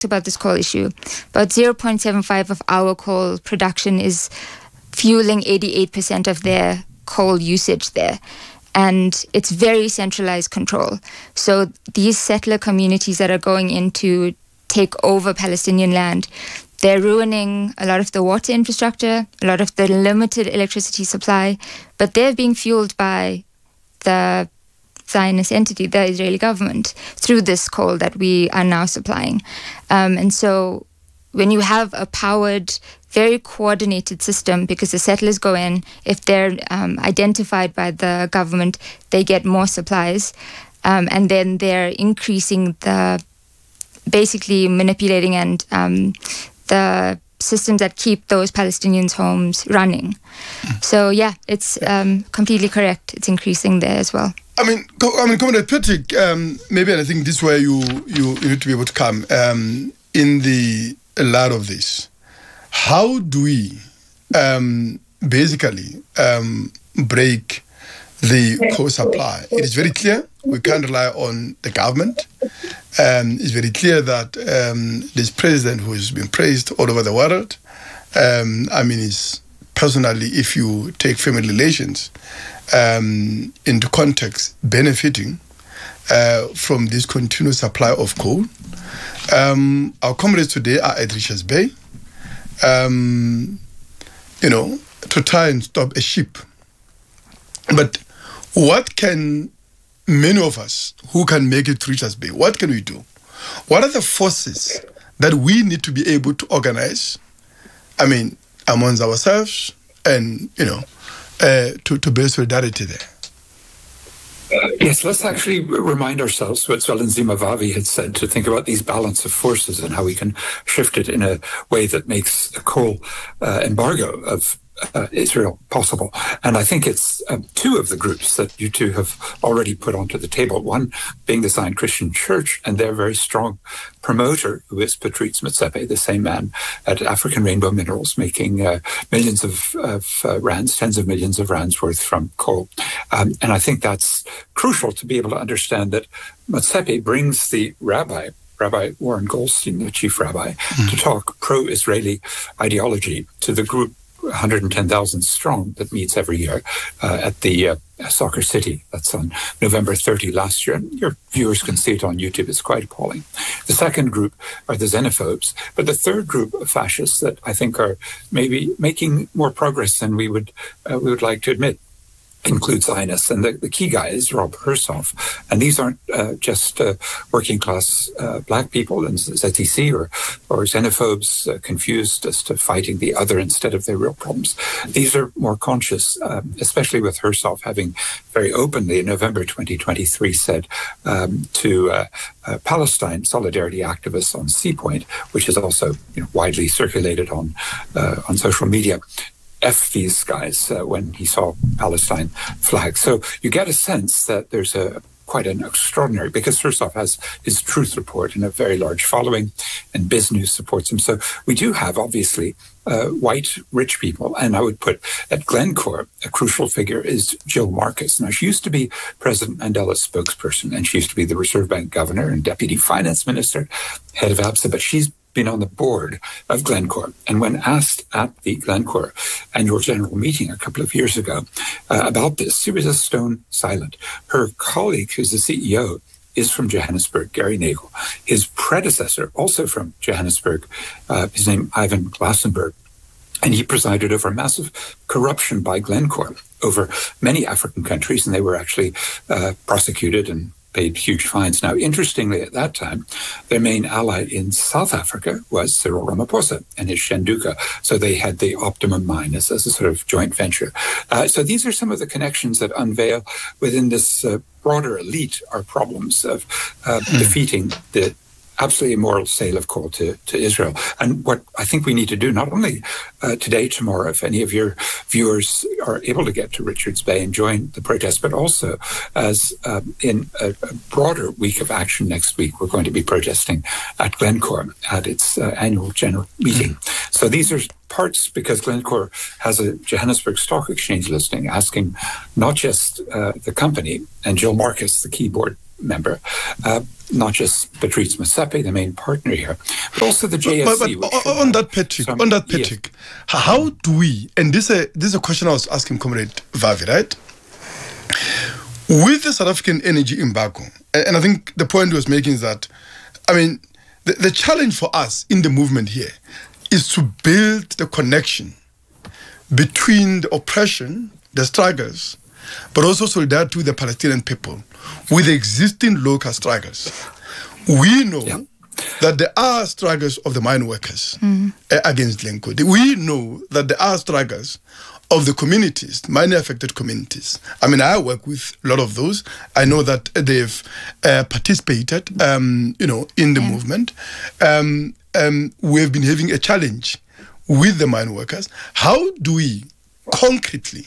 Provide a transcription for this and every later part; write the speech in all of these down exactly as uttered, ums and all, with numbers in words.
about this coal issue. About zero point seven five of our coal production is fueling eighty-eight percent of their coal usage there. And it's very centralized control. So these settler communities that are going in to take over Palestinian land, they're ruining a lot of the water infrastructure, a lot of the limited electricity supply, but they're being fueled by the Zionist entity, the Israeli government, through this coal that we are now supplying. Um, and so when you have a powered, very coordinated system, because the settlers go in, if they're um, identified by the government, they get more supplies, um, and then they're increasing the, basically manipulating and um, the systems that keep those Palestinians' homes running. So yeah, it's um, completely correct. It's increasing there as well. I mean, I mean, Comrade Patrick, um, maybe I think this is where you, you, you need to be able to come um, in the light of this. How do we um, basically um, break the coal supply? It is very clear we can't rely on the government. Um, it's very clear that um, this president who has been praised all over the world, um, I mean, is personally, if you take family relations um, into context, benefiting uh, from this continuous supply of coal. Um, our comrades today are at Richards Bay, um, you know, to try and stop a ship. But what can many of us who can make it to Richards Bay, what can we do? What are the forces that we need to be able to organize, I mean, amongst ourselves and, you know, uh, to, to build solidarity there? Uh, yes, let's actually remind ourselves what Zwelinzima Vavi had said, to think about these balance of forces and how we can shift it in a way that makes a coal uh, embargo of uh, Israel possible. And I think it's uh, two of the groups that you two have already put onto the table, one being the Zion Christian Church and their very strong promoter, who is Patrice Motsepe, the same man at African Rainbow Minerals, making uh, millions of, of uh, rands, tens of millions of rands worth from coal. Um, and I think that's crucial to be able to understand that Motsepe brings the rabbi, Rabbi Warren Goldstein, the chief rabbi, mm-hmm. to talk pro-Israeli ideology to the group one hundred ten thousand strong that meets every year uh, at the uh, Soccer City. That's on November thirtieth last year. And your viewers can see it on YouTube. It's quite appalling. The second group are the xenophobes. But the third group of fascists that I think are maybe making more progress than we would uh, we would like to admit include Zionists. And the, the key guy is Rob Hersov. And these aren't uh, just uh, working class uh, black people in Z T C or, or xenophobes uh, confused as to fighting the other instead of their real problems. These are more conscious, um, especially with Hersov having very openly in November twenty twenty-three said um, to uh, uh, Palestine solidarity activists on C Point, which is also you know, widely circulated on uh, on social media, F these guys uh, when he saw Palestine flag. So you get a sense that there's a quite an extraordinary, because Hersov has his Truth Report and a very large following, and BizNews supports him. So we do have, obviously, uh, white, rich people. And I would put at Glencore, a crucial figure is Jill Marcus. Now, she used to be President Mandela's spokesperson, and she used to be the Reserve Bank governor and deputy finance minister, head of ABSA, but she's been on the board of Glencore. And when asked at the Glencore annual general meeting a couple of years ago uh, about this, she was a stone silent. Her colleague, who's the C E O, is from Johannesburg, Gary Nagel. His predecessor, also from Johannesburg, uh, his name Ivan Glassenberg, and he presided over massive corruption by Glencore over many African countries, and they were actually uh, prosecuted and paid huge fines. Now, interestingly, at that time, their main ally in South Africa was Cyril Ramaphosa and his Shanduka. So they had the Optimum Mine as, as a sort of joint venture. Uh, so these are some of the connections that unveil within this uh, broader elite our problems of uh, mm. defeating the absolutely immoral sale of coal to, to Israel. And what I think we need to do, not only uh, today, tomorrow, if any of your viewers are able to get to Richards Bay and join the protest, but also as um, in a, a broader week of action next week, we're going to be protesting at Glencore at its uh, annual general meeting. Mm. So these are parts, because Glencore has a Johannesburg Stock Exchange listing asking not just uh, the company and Jill Marcus, the keyboard member, uh, not just Patrice Motsepe, the main partner here, but also the J S C. But, but on, on that, Patrick, some, on that, Patrick, yes. How do we? And this is a, this is a question I was asking Comrade Vavi, right? With the South African energy embargo, and I think the point he was making is that, I mean, the, the challenge for us in the movement here is to build the connection between the oppression, the struggles, but also solidarity with the Palestinian people, with the existing local struggles. We know yeah. that there are struggles of the mine workers mm-hmm. against Glencore. We know that there are struggles of the communities, mining-affected communities. I mean, I work with a lot of those. I know that they've uh, participated, um, you know, in the yeah. movement. Um, um, we've been having a challenge with the mine workers. How do we concretely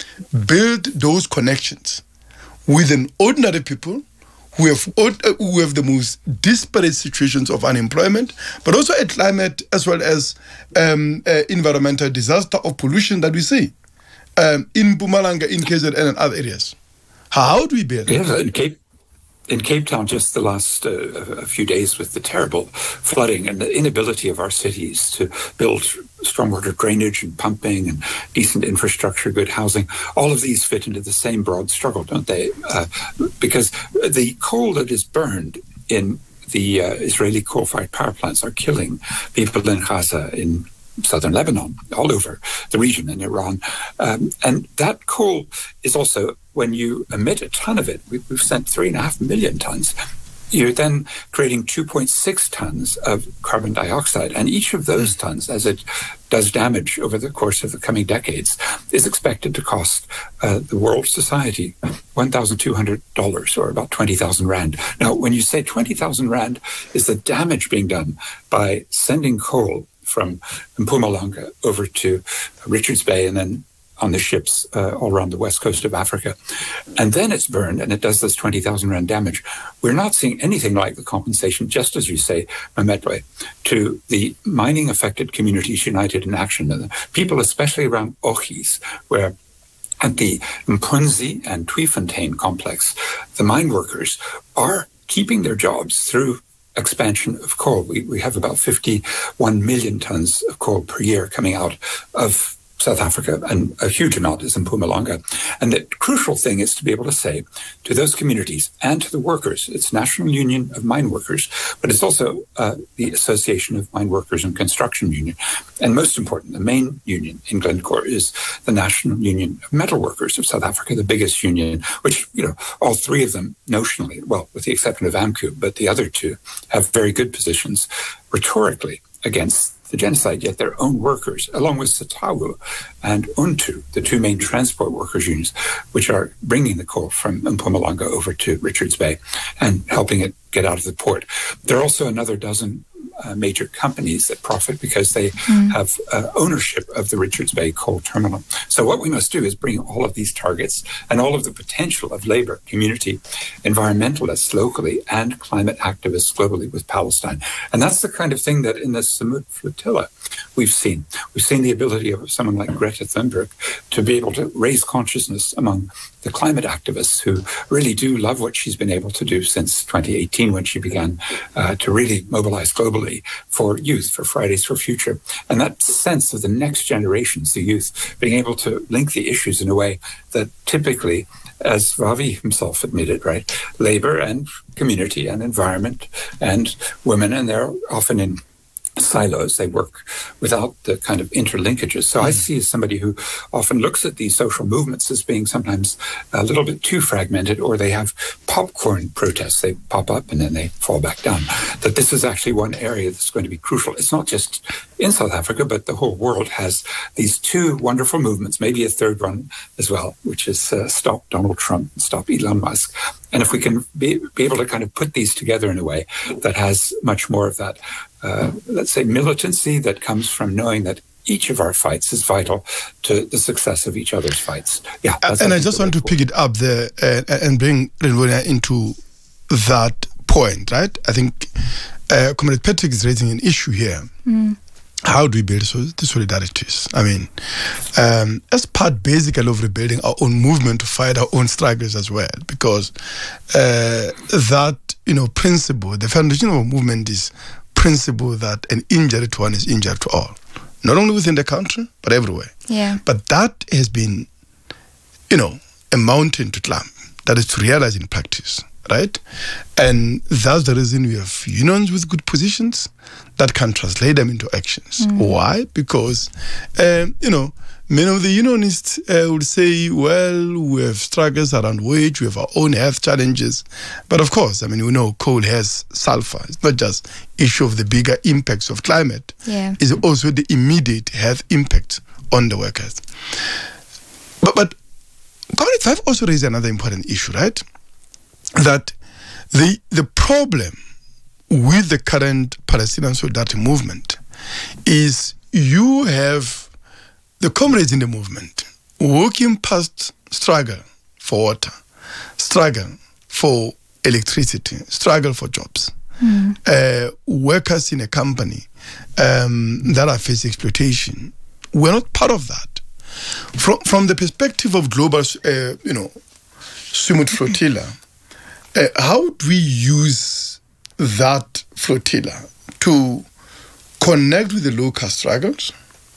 build those connections with an ordinary people who have who have the most disparate situations of unemployment, but also a climate as well as um, uh, environmental disaster of pollution that we see um, in Mpumalanga, in K Z N, and other areas? How do we build yeah, in Cape in Cape Town, just the last uh, a few days with the terrible flooding and the inability of our cities to build stormwater drainage and pumping and decent infrastructure, good housing, all of these fit into the same broad struggle, don't they? Uh, because the coal that is burned in the uh, Israeli coal-fired power plants are killing people in Gaza, in southern Lebanon, all over the region, in Iran. Um, and that coal is also, when you emit a ton of it, we've, we've sent three and a half million tons, you're then creating two point six tons of carbon dioxide. And each of those tons, as it does damage over the course of the coming decades, is expected to cost uh, the world society one thousand two hundred dollars, or about twenty thousand rand. Now, when you say twenty thousand rand is the damage being done by sending coal from Mpumalanga over to Richards Bay and then on the ships uh, all around the west coast of Africa, and then it's burned and it does this twenty thousand rand damage, we're not seeing anything like the compensation, just as you say, Mametwe, to the mining affected communities united in action, and the people especially around Ochis, where at the Mpunzi and Tweefontein complex, the mine workers are keeping their jobs through expansion of coal. We, we have about fifty-one million tons of coal per year coming out of South Africa, and a huge amount is in Mpumalanga. And the crucial thing is to be able to say to those communities and to the workers, it's National Union of Mine Workers, but it's also uh, the Association of Mine Workers and Construction Union. And most important, the main union in Glencore is the National Union of Metal Workers of South Africa, the biggest union, which, you know, all three of them notionally, well, with the exception of AMCU, but the other two have very good positions rhetorically against the genocide, yet their own workers, along with Satawu and UNTU, the two main transport workers unions, which are bringing the coal from Mpumalanga over to Richards Bay and helping it get out of the port. There are also another dozen uh, major companies that profit because they mm. have uh, ownership of the Richards Bay coal terminal. So what we must do is bring all of these targets and all of the potential of labor, community, environmentalists locally, and climate activists globally with Palestine. And that's the kind of thing that in the Samut Flotilla we've seen. We've seen the ability of someone like Greta Thunberg to be able to raise consciousness among the climate activists who really do love what she's been able to do since twenty eighteen, when she began uh, to really mobilize globally for youth, for Fridays for Future. And that sense of the next generations, the youth, being able to link the issues in a way that typically, as Vavi himself admitted, right, labor and community and environment and women, and they're often in silos, they work without the kind of interlinkages. So mm. I see as somebody who often looks at these social movements as being sometimes a little bit too fragmented, or they have popcorn protests. They pop up and then they fall back down. That this is actually one area that's going to be crucial. It's not just in South Africa, but the whole world has these two wonderful movements, maybe a third one as well, which is uh, Stop Donald Trump and Stop Elon Musk. And if we can be, be able to kind of put these together in a way that has much more of that, uh, let's say, militancy that comes from knowing that each of our fights is vital to the success of each other's fights. Yeah, that's, and I, I just want to pick it up there uh, and bring Renvonia into that point, right? I think uh, Comrade Patrick is raising an issue here. Mm. how do we build so the solidarities? I mean, um, as part basically of rebuilding our own movement to fight our own struggles as well, because uh, that, you know, principle, the foundation of a movement is principle that an injured one is injured to all, not only within the country, but everywhere. Yeah. But that has been, you know, a mountain to climb, that is to realize in practice. Right? And that's the reason we have unions with good positions that can translate them into actions. Mm. Why? Because, um, you know, many of the unionists uh, would say, well, we have struggles around wage, we have our own health challenges. But of course, I mean, we know coal has sulfur. It's not just issue of the bigger impacts of climate. Yeah. It's also the immediate health impact on the workers. But, but Comrade Five also raised another important issue, right? That the the problem with the current Palestinian solidarity movement is you have the comrades in the movement working past struggle for water, struggle for electricity, struggle for jobs. Mm. Uh, workers in a company um, that are facing exploitation. We're not part of that. From from the perspective of global, uh, you know, Sumut Flotilla. Uh, how do we use that flotilla to connect with the local struggles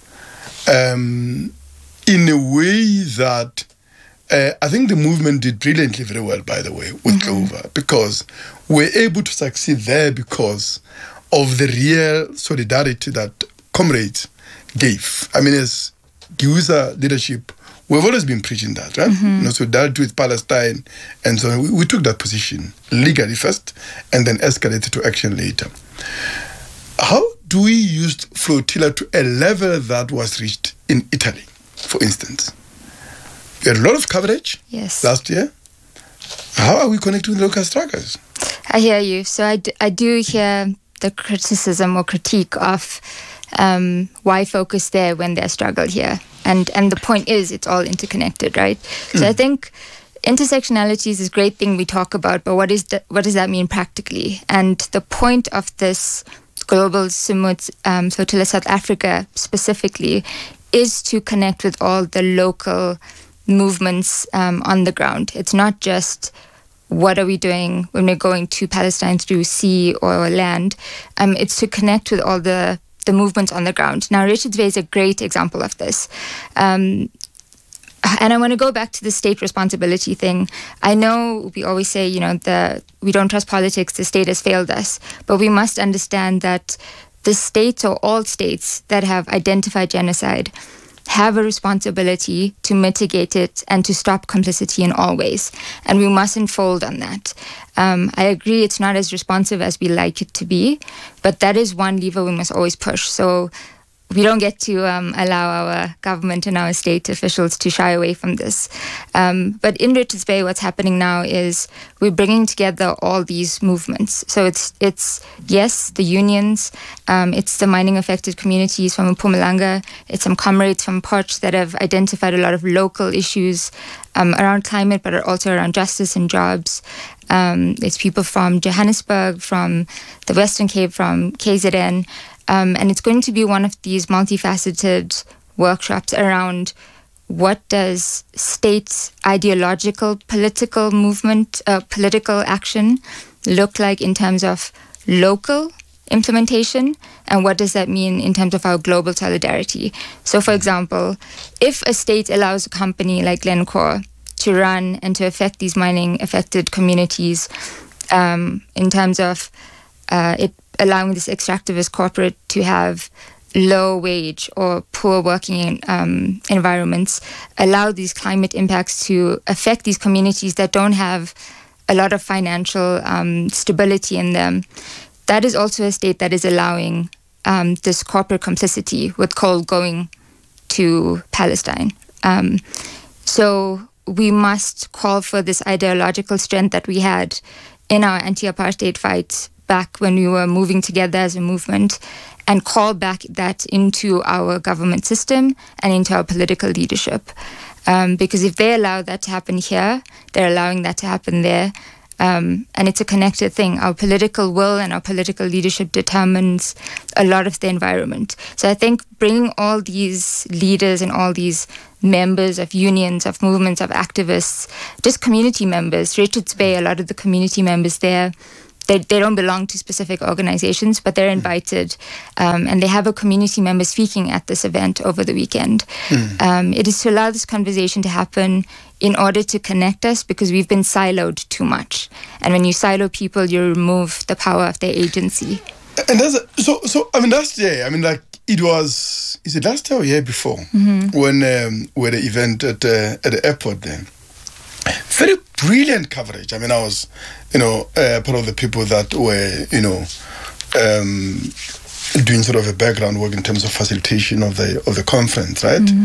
um, in a way that uh, I think the movement did brilliantly very well, by the way, with mm-hmm. Clover, because we're able to succeed there because of the real solidarity that comrades gave. I mean, as Giusa leadership, we've always been preaching that, right? Mm-hmm. You know, solidarity with Palestine, and so we, we took that position legally first, and then escalated to action later. How do we use flotilla to a level that was reached in Italy, for instance? We had a lot of coverage yes. last year. How are we connecting with local struggles? I hear you. So I, d- I do hear the criticism or critique of um, why focus there when there's struggle here. And and the point is, it's all interconnected, right? Mm. So I think intersectionality is this great thing we talk about, but what is the, what does that mean practically? And the point of this global Sumut um, Flotilla South Africa specifically is to connect with all the local movements um, on the ground. It's not just what are we doing when we're going to Palestine through sea or land. Um, it's to connect with all the the movements on the ground. Now, Richards Bay is a great example of this. Um, and I want to go back to the state responsibility thing. I know we always say, you know, the we don't trust politics, the state has failed us. But we must understand that the states or all states that have identified genocide have a responsibility to mitigate it and to stop complicity in all ways. And we mustn't fold on that. Um, I agree it's not as responsive as we like it to be, but that is one lever we must always push. So we don't get to um, allow our government and our state officials to shy away from this. Um, but in Richards Bay, what's happening now is we're bringing together all these movements. So it's, it's yes, the unions, um, it's the mining affected communities from Mpumalanga, it's some comrades from Potch that have identified a lot of local issues um, around climate, but also around justice and jobs. Um, it's people from Johannesburg, from the Western Cape, from K Z N. Um, and it's going to be one of these multifaceted workshops around what does state ideological political movement, uh, political action look like in terms of local implementation, and what does that mean in terms of our global solidarity. So, for example, if a state allows a company like Glencore to run and to affect these mining-affected communities um, in terms of uh, it allowing this extractivist corporate to have low wage or poor working um, environments, allow these climate impacts to affect these communities that don't have a lot of financial um, stability in them. That is also a state that is allowing um, this corporate complicity with coal going to Palestine. Um, so we must call for this ideological strength that we had in our anti-apartheid fight back when we were moving together as a movement, and call back that into our government system and into our political leadership. Um, because if they allow that to happen here, they're allowing that to happen there. Um, and it's a connected thing. Our political will and our political leadership determines a lot of the environment. So I think bringing all these leaders and all these members of unions, of movements, of activists, just community members, Richards Bay, a lot of the community members there, They, they don't belong to specific organizations, but they're invited. Um, and they have a community member speaking at this event over the weekend. Mm. Um, it is to allow this conversation to happen in order to connect us, because we've been siloed too much. And when you silo people, you remove the power of their agency. And that's a, so, so, I mean, last year, I mean, like, it was, is it last year or year before? Mm-hmm. When um, we had an event at, uh, at the airport then. Very brilliant coverage. I mean, I was, you know, uh, part of the people that were, you know, um, doing sort of a background work in terms of facilitation of the of the conference, right? Mm-hmm.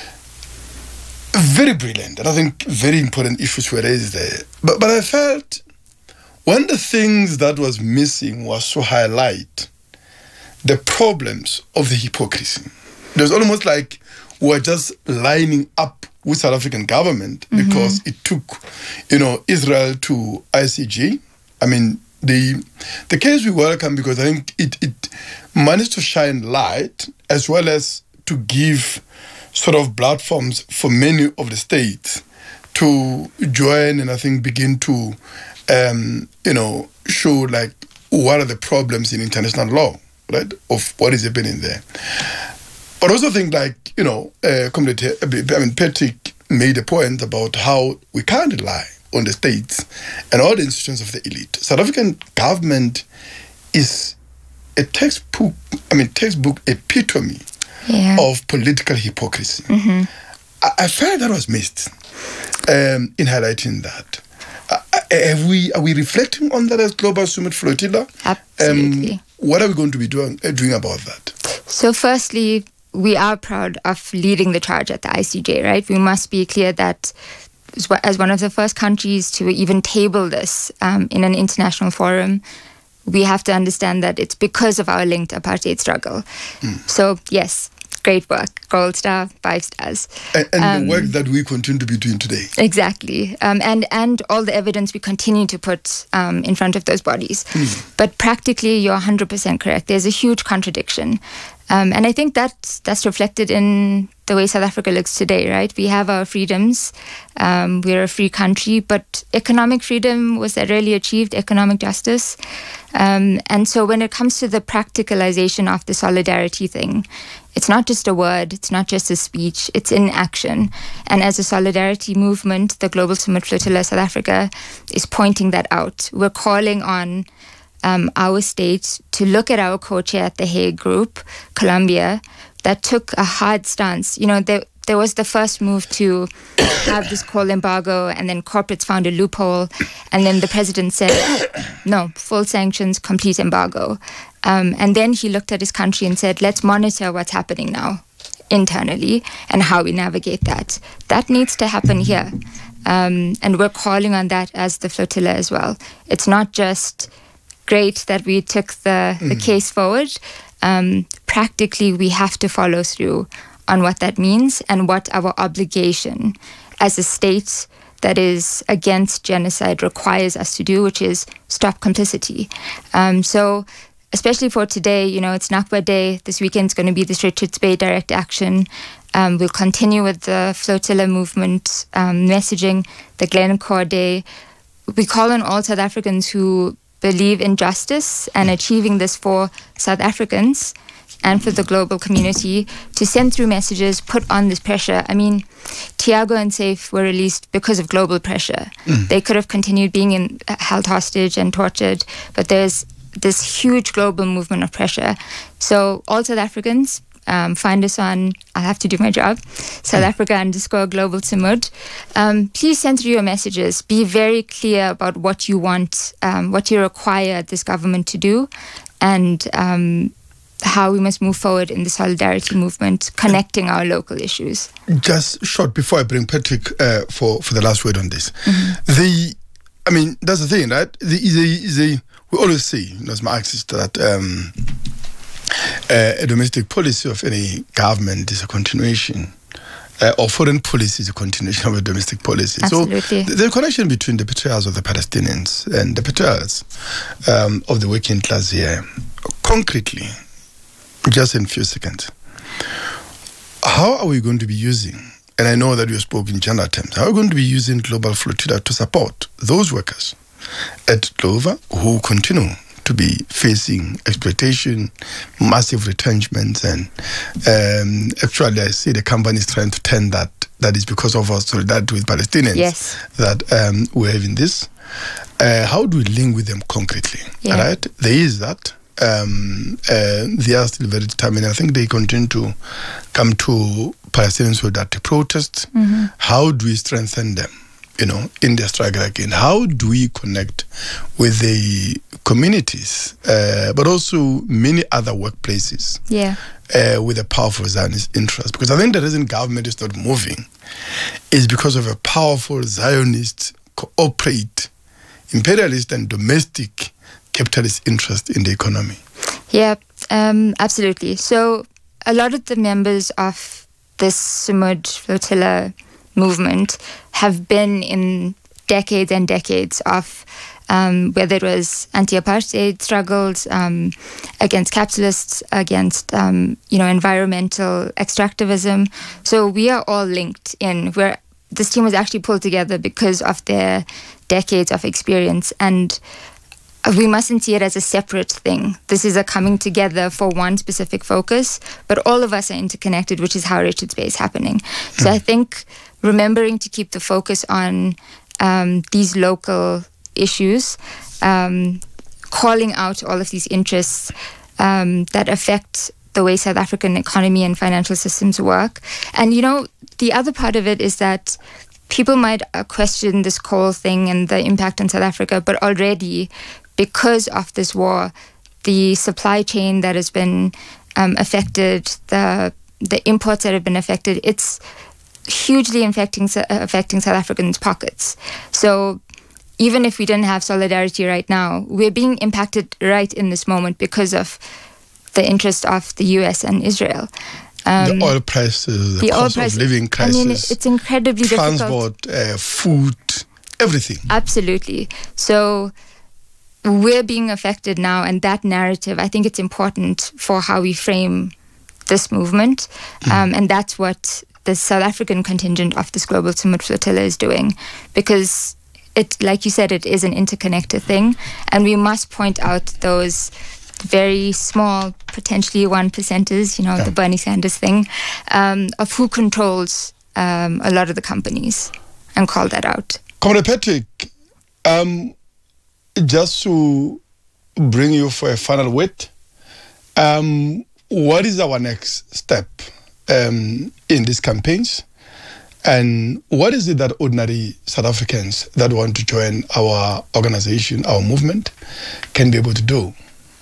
Very brilliant, and I think very important issues were raised there. But but I felt one of the things that was missing was to highlight the problems of the hypocrisy. It was almost like we were just lining up with South African government because mm-hmm. it took, you know, Israel to I C J. I mean, the the case we welcome because I think it, it managed to shine light as well as to give sort of platforms for many of the states to join and I think begin to, um, you know, show like what are the problems in international law, right, of what is happening there. But I also think, like, you know, uh, I mean, Patrick made a point about how we can't rely on the states and all the institutions of the elite. South African government is a textbook, I mean, textbook epitome yeah. of political hypocrisy. Mm-hmm. I, I felt that was missed um, in highlighting that. Uh, have we, are we reflecting on that as Global Summit Flotilla? Absolutely. Um, what are we going to be doing, uh, doing about that? So firstly, we are proud of leading the charge at the I C J, right? We must be clear that as one of the first countries to even table this um, in an international forum, we have to understand that it's because of our linked apartheid struggle. Mm. So, yes, great work. Gold star, five stars. And, and um, the work that we continue to be doing today. Exactly. Um, and, and all the evidence we continue to put um, in front of those bodies. Mm. But practically, you're one hundred percent correct. There's a huge contradiction. Um, and I think that's, that's reflected in the way South Africa looks today, right? We have our freedoms. Um, we're a free country, but economic freedom, was that really achieved? Economic justice? Um, and so when it comes to the practicalization of the solidarity thing, it's not just a word, it's not just a speech, it's in action. And as a solidarity movement, the Global Summit Flotilla South Africa is pointing that out. We're calling on Um, our state to look at our co-chair at the Hague Group, Colombia, that took a hard stance. You know, there, there was the first move to have this coal embargo, and then corporates found a loophole, and then the president said, no, full sanctions, complete embargo. Um, and then he looked at his country and said, let's monitor what's happening now internally and how we navigate that. That needs to happen here. Um, and we're calling on that as the flotilla as well. It's not just great that we took the, the mm. case forward. Um, practically, we have to follow through on what that means and what our obligation as a state that is against genocide requires us to do, which is stop complicity. Um, so especially for today, you know, it's Nakba Day. This weekend's going to be this Richards Bay direct action. Um, we'll continue with the flotilla movement um, messaging, the Glencore Day. We call on all South Africans who believe in justice and achieving this for South Africans and for the global community to send through messages, put on this pressure. I mean, Tiago and Saif were released because of global pressure. Mm. They could have continued being in, held hostage and tortured, but there's this huge global movement of pressure. So all South Africans, Um, find us on, I'll have to do my job, South Africa underscore Global Sumud. Um, please send through your messages. Be very clear about what you want, um, what you require this government to do, and um, how we must move forward in the solidarity movement, connecting our local issues. Just short before I bring Patrick uh, for, for the last word on this. Mm-hmm. The, I mean, that's the thing, right? The, the, the, we always say, as Marxists, that um, Uh, a domestic policy of any government is a continuation uh, or foreign policy is a continuation of a domestic policy. Absolutely. So the, the connection between the betrayals of the Palestinians and the betrayals um, of the working class here, concretely, just in a few seconds, how are we going to be using, and I know that you spoke in general terms, how are we going to be using Global Flotilla to support those workers at Clover who continue to be facing exploitation, massive retrenchments, and um, actually I see the companies trying to turn that, that is because of our solidarity with Palestinians, yes, that um, we're having this. Uh, how do we link with them concretely? Yeah. Right? There is that. Um, uh, they are still very determined. I think they continue to come to Palestinian solidarity protests. Mm-hmm. How do we strengthen them, you know, in their struggle again? How do we connect with the communities, uh, but also many other workplaces, yeah, uh, with a powerful Zionist interest? Because I think the reason government is not moving is because of a powerful Zionist, corporate, imperialist and domestic capitalist interest in the economy. Yeah, um, absolutely. So a lot of the members of this Sumud Flotilla movement have been in decades and decades of um, whether it was anti-apartheid struggles um, against capitalists, against um, you know environmental extractivism. So we are all linked in. Where this team was actually pulled together because of their decades of experience, and we mustn't see it as a separate thing. This is a coming together for one specific focus, but all of us are interconnected, which is how Richards Bay is happening. So I think remembering to keep the focus on um, these local issues, um, calling out all of these interests um, that affect the way South African economy and financial systems work. And, you know, the other part of it is that people might uh, question this coal thing and the impact on South Africa, but already, because of this war, the supply chain that has been um, affected, the the imports that have been affected, it's hugely affecting affecting South Africans' pockets. So even if we didn't have solidarity right now, we're being impacted right in this moment because of the interest of the U S and Israel. Um, the oil prices, the, the cost oil price, of living crisis, I mean, it's incredibly transport, difficult. Uh, food, everything. Absolutely. So we're being affected now, and that narrative, I think it's important for how we frame this movement. Mm. Um, and that's what the South African contingent of this Global Sumud Flotilla is doing, because it, like you said, it is an interconnected thing, and we must point out those very small, potentially one percenters, you know, yeah. the Bernie Sanders thing, um, of who controls um, a lot of the companies, and call that out. Comrade Patrick, um, just to bring you for a final word, um, what is our next step um, in these campaigns? And what is it that ordinary South Africans that want to join our organization, our movement, can be able to do?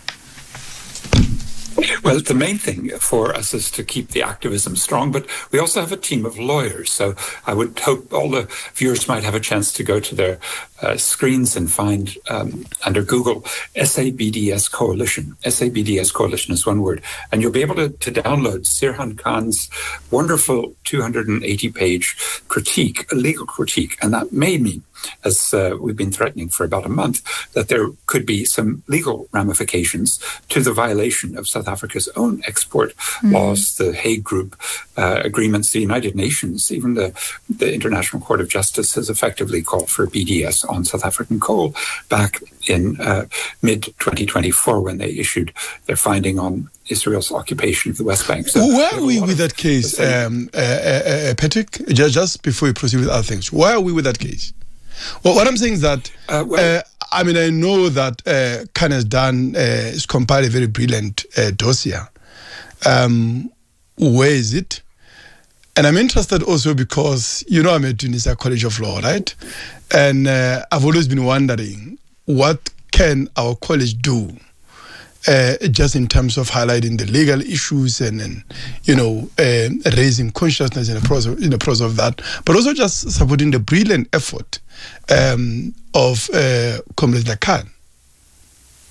Well, the main thing for us is to keep the activism strong, but we also have a team of lawyers. So I would hope all the viewers might have a chance to go to their uh, screens and find um, under Google S A B D S Coalition. S A B D S Coalition is one word. And you'll be able to, to download Sirhan Khan's wonderful two hundred eighty page critique, a legal critique. And that may mean, as uh, we've been threatening for about a month, that there could be some legal ramifications to the violation of South Africa's own export mm-hmm. laws, the Hague Group uh, agreements, the United Nations, even the, the International Court of Justice has effectively called for B D S on South African coal back in uh, mid twenty twenty-four when they issued their finding on Israel's occupation of the West Bank. So where are we with that case, um, uh, uh, uh, Patrick? Just, just before we proceed with other things, where are we with that case? Well, what I'm saying is that, uh, well, uh, I mean, I know that uh, Khan has done, uh, has compiled a very brilliant uh, dossier. Um, where is it? And I'm interested also because, you know, I'm at Tunisia College of Law, right? And uh, I've always been wondering, what can our college do uh, just in terms of highlighting the legal issues and, and you know, uh, raising consciousness in the process, in the process of that, but also just supporting the brilliant effort um, of uh, Comrade Khan.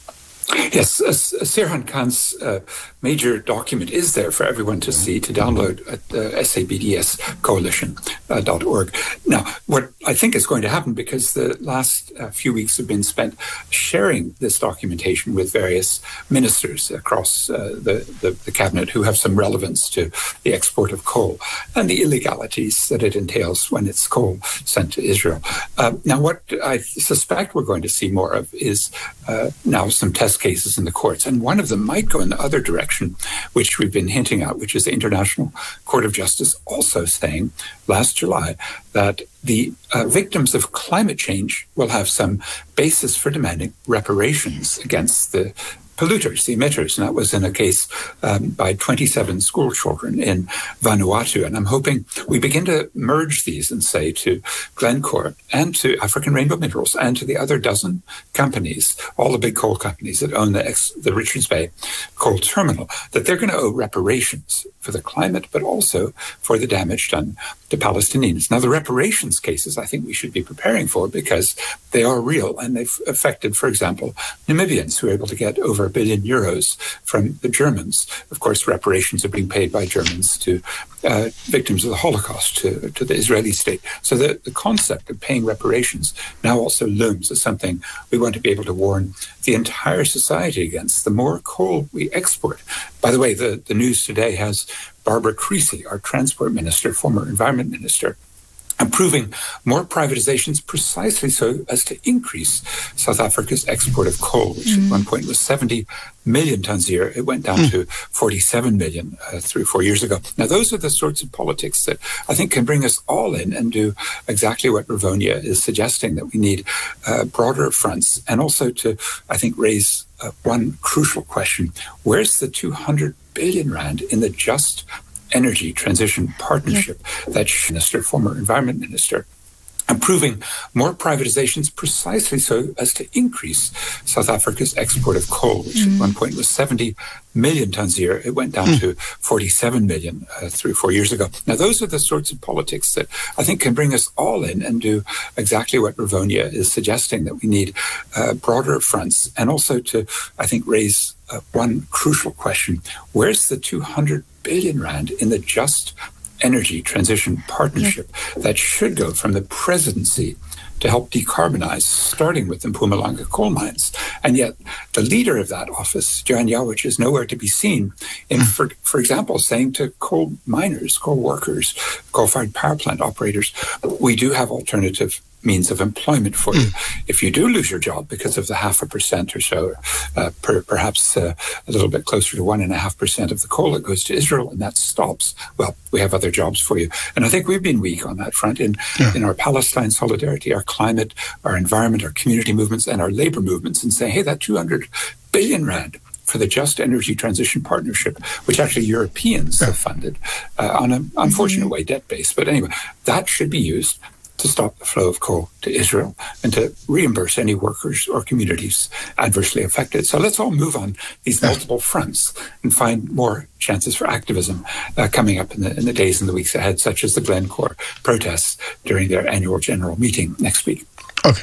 Yes, uh, Sirhan Khan's uh, major document is there for everyone to see, to download at uh, S A B D S coalition dot org. Now, what I think is going to happen, because the last uh, few weeks have been spent sharing this documentation with various ministers across uh, the, the, the cabinet who have some relevance to the export of coal and the illegalities that it entails when it's coal sent to Israel. Uh, now, what I suspect we're going to see more of is uh, now some test cases in the courts. And one of them might go in the other direction, which we've been hinting at, which is the International Court of Justice also saying last July that the uh, victims of climate change will have some basis for demanding reparations against the polluters, the emitters. And that was in a case um, by twenty-seven school children in Vanuatu. And I'm hoping we begin to merge these and say to Glencore and to African Rainbow Minerals and to the other dozen companies, all the big coal companies that own the, ex- the Richards Bay coal terminal, that they're going to owe reparations for the climate, but also for the damage done to Palestinians. Now, the reparations cases I think we should be preparing for, because they are real, and they've affected, for example, Namibians who are able to get over a billion euros from the Germans. Of course, reparations are being paid by Germans to uh, victims of the Holocaust, to, to the Israeli state. So the, the concept of paying reparations now also looms as something we want to be able to warn the entire society against. The more coal we export. By the way, the, the news today has Barbara Creasy, our transport minister, former environment minister, approving more privatizations precisely so as to increase South Africa's export of coal, which mm. at one point was seventy million tons a year. It went down mm. to forty-seven million uh, three or four years ago. Now, those are the sorts of politics that I think can bring us all in and do exactly what Ravonia is suggesting, that we need uh, broader fronts, and also to, I think, raise uh, one crucial question. Where's the two hundred billion rand in the Just Energy Transition Partnership yeah. that minister, former environment minister, approving more privatizations precisely so as to increase South Africa's export of coal, which mm. at one point was seventy million tons a year. It went down mm. to forty-seven million uh, three or four years ago. Now, those are the sorts of politics that I think can bring us all in and do exactly what Ravonia is suggesting, that we need uh, broader fronts, and also to, I think, raise uh, one crucial question. Where's the two hundred billion rand in the Just Energy Transition Partnership yeah. that should go from the presidency to help decarbonize, starting with the Mpumalanga coal mines? And yet the leader of that office, Joanne Yawich, is nowhere to be seen in, for, for example, saying to coal miners, coal workers, coal-fired power plant operators, we do have alternative means of employment for you. Mm. If you do lose your job because of the half a percent or so, uh, per, perhaps uh, a little bit closer to one and a half percent of the coal that goes to Israel, and that stops, well, we have other jobs for you. And I think we've been weak on that front in, yeah. in our Palestine solidarity, our climate, our environment, our community movements, and our labor movements, and saying, hey, that two hundred billion rand for the Just Energy Transition Partnership, which actually Europeans yeah. have funded uh, on an unfortunate mm-hmm. way, debt-based. But anyway, that should be used to stop the flow of coal to Israel and to reimburse any workers or communities adversely affected. So let's all move on these multiple fronts and find more chances for activism uh, coming up in the, in the days and the weeks ahead, such as the Glencore protests during their annual general meeting next week. Okay.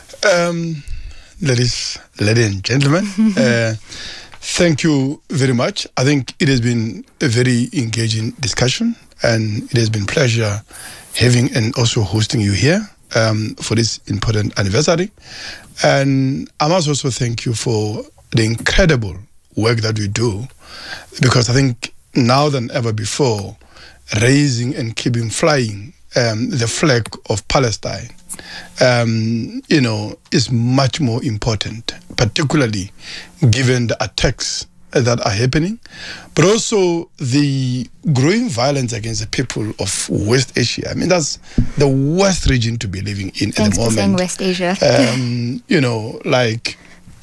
Um, ladies, ladies and gentlemen, uh, thank you very much. I think it has been a very engaging discussion, and it has been a pleasure having and also hosting you here um, for this important anniversary. And I must also thank you for the incredible work that we do, because I think now than ever before, raising and keeping flying um, the flag of Palestine, um, you know, is much more important, particularly given the attacks that are happening, but also the growing violence against the people of West Asia. I mean, that's the worst region to be living in Thanks at the moment. For saying West Asia. um, you know, like,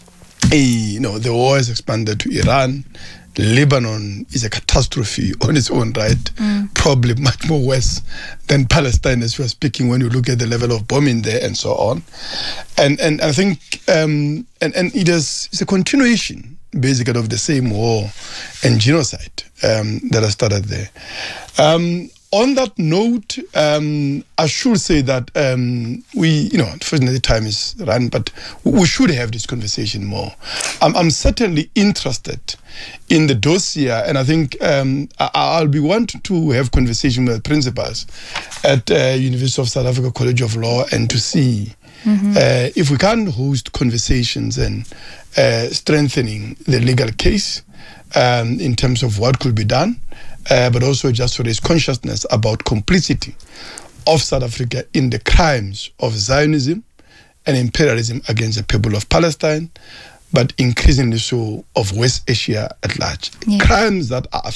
you know, the war has expanded to Iran. Lebanon is a catastrophe on its own right, mm. probably much more worse than Palestine as we are speaking when you look at the level of bombing there and so on. And and I think, um, and, and it is it's a continuation basically of the same war and genocide um, that has started there. Um, on that note, um, I should say that um, we, you know, unfortunately time is run, but we should have this conversation more. I'm, I'm certainly interested in the dossier, and I think um, I, I'll be wanting to have conversation with principals at uh, University of South Africa College of Law and to see mm-hmm. uh, if we can host conversations and uh, strengthening the legal case um, in terms of what could be done. Uh, but also just to raise consciousness about complicity of South Africa in the crimes of Zionism and imperialism against the people of Palestine, but increasingly so of West Asia at large. Yeah. Crimes that are